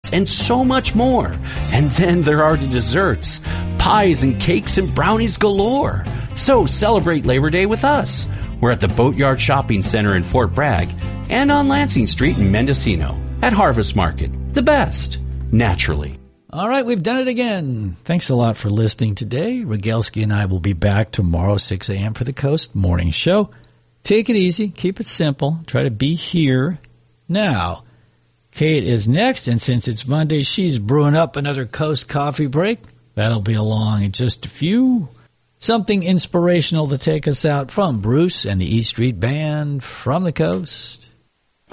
treats, and so much more. And then there are the desserts, pies and cakes and brownies galore. So celebrate Labor Day with us. We're at the Boatyard Shopping Center in Fort Bragg and on Lansing Street in Mendocino at Harvest Market. The best, naturally. All right, we've done it again. Thanks a lot for listening today. Rogalski and I will be back tomorrow, 6 a.m. for the Coast Morning Show. Take it easy. Keep it simple. Try to be here now. Kate is next, and since it's Monday, she's brewing up another Coast coffee break. That'll be along in just a few. Something inspirational to take us out from Bruce and the E Street Band from the Coast.